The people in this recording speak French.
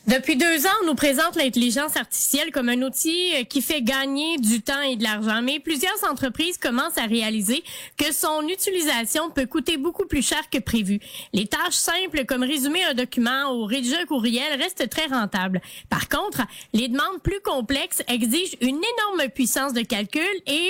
Depuis 2 ans, on nous présente l'intelligence artificielle comme un outil qui fait gagner du temps et de l'argent. Mais plusieurs entreprises commencent à réaliser que son utilisation peut coûter beaucoup plus cher que prévu. Les tâches simples comme résumer un document ou rédiger un courriel restent très rentables. Par contre, les demandes plus complexes exigent une énorme puissance de calcul et